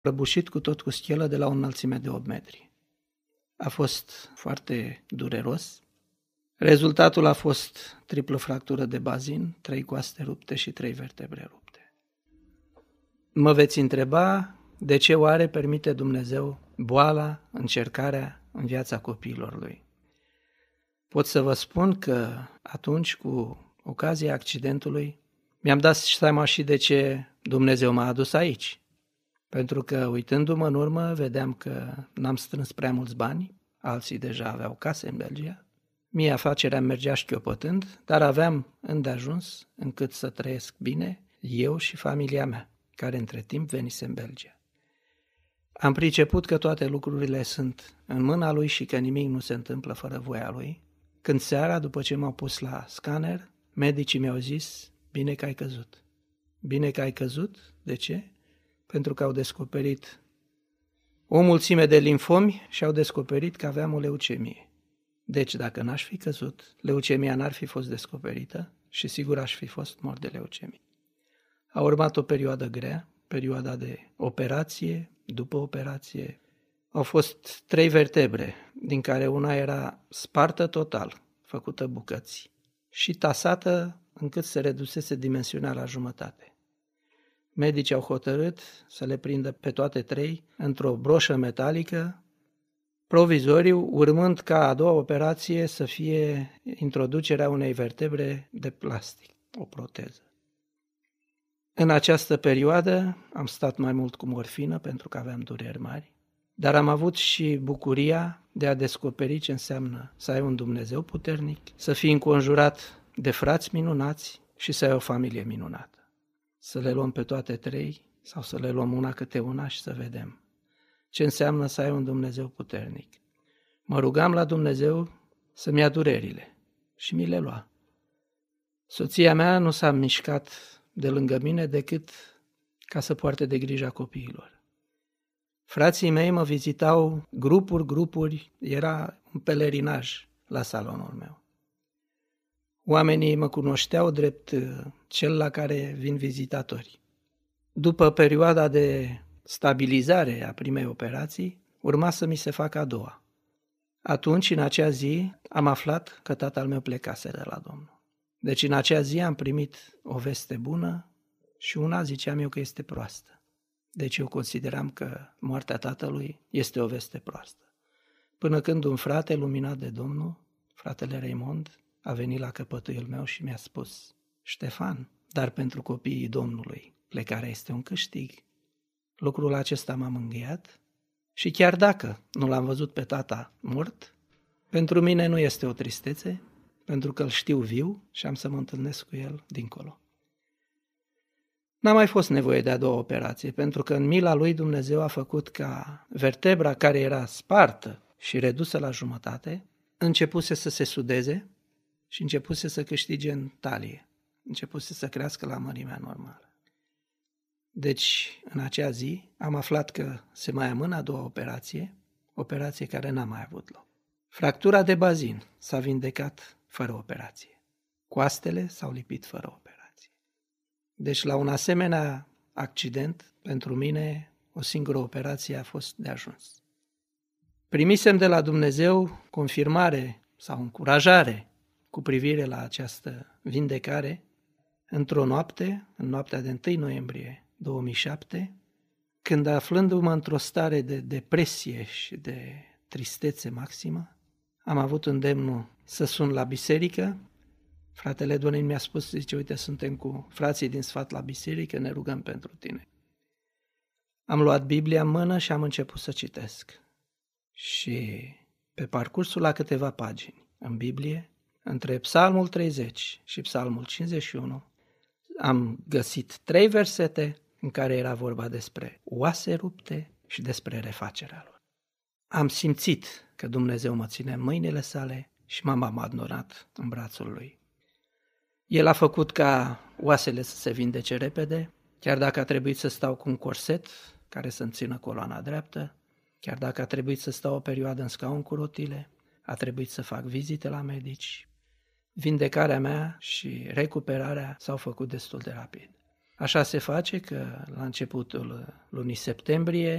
prăbușit cu tot cu schelă de la o înălțime de 8 metri. A fost foarte dureros. Rezultatul a fost triplă fractură de bazin, 3 coaste rupte și 3 vertebre rupte. Mă veți întreba de ce oare permite Dumnezeu boala, încercarea în viața copiilor Lui. Pot să vă spun că atunci, cu ocazia accidentului, mi-am dat seama și de ce Dumnezeu m-a adus aici. Pentru că, uitându-mă în urmă, vedeam că n-am strâns prea mulți bani, alții deja aveau case în Belgia. Mie afacerea mergea șchiopătând, dar aveam îndeajuns încât să trăiesc bine eu și familia mea, care între timp venise în Belgia. Am priceput că toate lucrurile sunt în mâna Lui și că nimic nu se întâmplă fără voia Lui. Când seara, după ce m-au pus la scanner, medicii mi-au zis: bine că ai căzut. Bine că ai căzut? De ce? Pentru că au descoperit o mulțime de limfomi și au descoperit că aveam o leucemie. Deci, dacă n-aș fi căzut, leucemia n-ar fi fost descoperită și sigur aș fi fost mort de leucemie. A urmat o perioadă grea, perioada de operație, după operație. Au fost 3 vertebre, din care una era spartă total, făcută bucăți și tasată încât se redusese dimensiunea la jumătate. Medicii au hotărât să le prindă pe toate 3 într-o broșă metalică, provizoriu, urmând ca a doua operație să fie introducerea unei vertebre de plastic, o proteză. În această perioadă am stat mai mult cu morfină pentru că aveam dureri mari, dar am avut și bucuria de a descoperi ce înseamnă să ai un Dumnezeu puternic, să fii înconjurat de frați minunați și să ai o familie minunată. Să le luăm pe toate 3 sau să le luăm una câte una și să vedem ce înseamnă să ai un Dumnezeu puternic. Mă rugam la Dumnezeu să-mi ia durerile și mi le lua. Soția mea nu s-a mișcat de lângă mine decât ca să poarte de grija copiilor. Frații mei mă vizitau grupuri, era un pelerinaj la salonul meu. Oamenii mă cunoșteau drept cel la care vin vizitatori. După perioada de stabilizare a primei operații, urma să mi se facă a doua. Atunci, în acea zi, am aflat că tatăl meu plecase de la Domnul. Deci în acea zi am primit o veste bună și una ziceam eu că este proastă. Deci eu consideram că moartea tatălui este o veste proastă. Până când un frate luminat de Domnul, fratele Raymond, a venit la căpătâiul meu și mi-a spus: Ștefan, dar pentru copiii Domnului plecarea este un câștig. Lucrul acesta m-a mângâiat și chiar dacă nu l-am văzut pe tata mort, pentru mine nu este o tristețe, pentru că îl știu viu și am să mă întâlnesc cu el dincolo. N-a mai fost nevoie de a doua operație, pentru că în mila lui Dumnezeu a făcut ca vertebra care era spartă și redusă la jumătate începuse să se sudeze și începuse să câștige în talie, începuse să crească la mărimea normală. Deci, în acea zi, am aflat că se mai amână a doua operație care n-a mai avut loc. Fractura de bazin s-a vindecat fără operație. Coastele s-au lipit fără operație. Deci, la un asemenea accident, pentru mine, o singură operație a fost de ajuns. Primisem de la Dumnezeu confirmare sau încurajare cu privire la această vindecare într-o noapte, în noaptea de 1 noiembrie 2007, când, aflându-mă într-o stare de depresie și de tristețe maximă, am avut îndemnul să sun la biserică. Fratele Donin mi-a spus, zice: uite, suntem cu frații din sfat la biserică, ne rugăm pentru tine. Am luat Biblia în mână și am început să citesc. Și pe parcursul la câteva pagini în Biblie, între Psalmul 30 și Psalmul 51, am găsit 3 versete în care era vorba despre oase rupte și despre refacerea lor. Am simțit că Dumnezeu mă ține în mâinile sale și m-am abandonat în brațul lui. El a făcut ca oasele să se vindece repede, chiar dacă a trebuit să stau cu un corset care să-mi țină coloana dreaptă, chiar dacă a trebuit să stau o perioadă în scaun cu rotile, a trebuit să fac vizite la medici. Vindecarea mea și recuperarea s-au făcut destul de rapid. Așa se face că la începutul lunii septembrie